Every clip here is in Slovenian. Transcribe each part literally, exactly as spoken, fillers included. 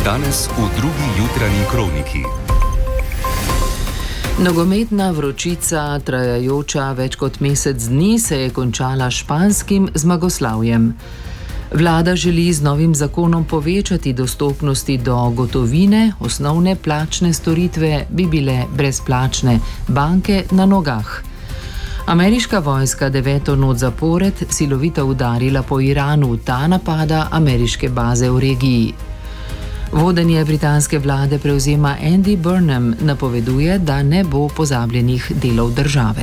Danes v drugi jutranji kroniki. Nogometna vročica, trajajoča več kot mesec dni, se je končala španskim zmagoslavjem. Vlada želi z novim zakonom povečati dostopnosti do gotovine, osnovne plačne storitve bi bile brezplačne, banke na nogah. Ameriška vojska deveto noč zapored silovito udarila po Iranu, ta napada ameriške baze v regiji. Vodenje britanske vlade prevzema Andy Burnham, napoveduje, da ne bo pozabljenih delov države.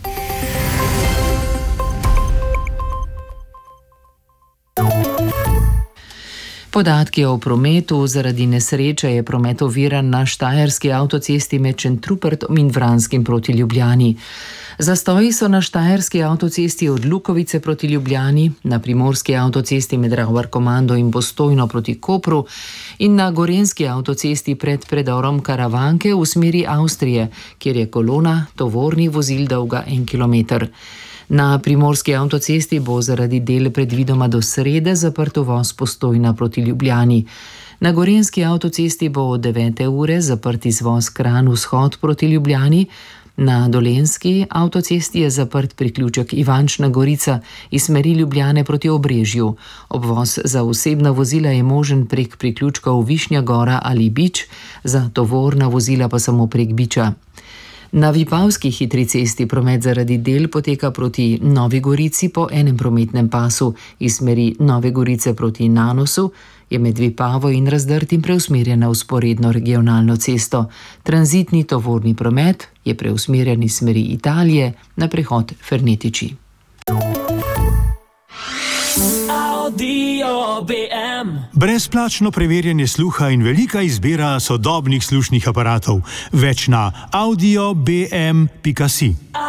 Podatki o prometu. Zaradi nesreče je promet oviran na štajerski avtocesti med Šentrupertom in Vranskim proti Ljubljani. Zastoji so na štajerski avtocesti od Lukovice proti Ljubljani, na primorski avtocesti med Ravbarkomando in Postojno proti Kopru in na gorenjski avtocesti pred predorom Karavanke v smeri Avstrije, kjer je kolona tovornih vozil dolga en kilometer. Na primorski avtocesti bo zaradi del predvidoma do srede zaprt uvoz Postojna proti Ljubljani. Na gorenjski avtocesti bo od devete ure zaprt izvoz Kranj vzhod proti Ljubljani. Na dolenjski avtocesti je zaprt priključek Ivančna Gorica iz smeri Ljubljane proti Obrežju. Obvoz za osebna vozila je možen prek priključkov Višnja Gora ali Bič, za tovorna vozila pa samo prek Biča. Na Vipavski hitri cesti promet zaradi del poteka proti Novi Gorici po enem prometnem pasu. Iz smeri Nove Gorice proti Nanosu je med Vipavo in Razdrtim preusmerjena vzporedno regionalno cesto. Tranzitni tovorni promet je preusmerjen iz smeri Italije na prehod Fernetiči. Audio B M. Brezplačno preverjanje sluha in velika izbira sodobnih slušnih aparatov. Več na audio b m pika si.